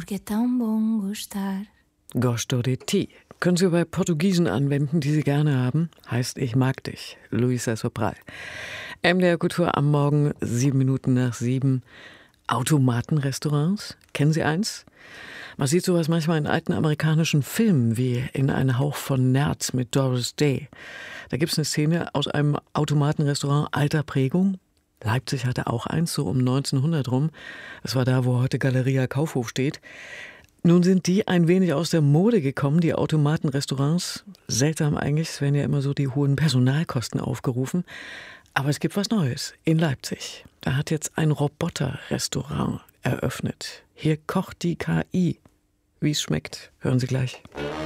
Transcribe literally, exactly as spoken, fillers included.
porque é tão bom gostar. Gosto de ti. Können Sie bei Portugiesen anwenden, die Sie gerne haben? Heißt ich mag dich. Luisa Sobral. M D R Kultur am Morgen, sieben Minuten nach sieben. Automatenrestaurants? Kennen Sie eins? Man sieht sowas manchmal in alten amerikanischen Filmen wie in Ein Hauch von Nerz mit Doris Day. Da gibt es eine Szene aus einem Automatenrestaurant alter Prägung. Leipzig hatte auch eins, so um neunzehnhundert rum. Das war da, wo heute Galeria Kaufhof steht. Nun sind die ein wenig aus der Mode gekommen, die Automatenrestaurants. Seltsam eigentlich, es werden ja immer so die hohen Personalkosten aufgerufen. Aber es gibt was Neues in Leipzig. Da hat jetzt ein Roboter-Restaurant eröffnet. Hier kocht die K I. Wie es schmeckt, hören Sie gleich.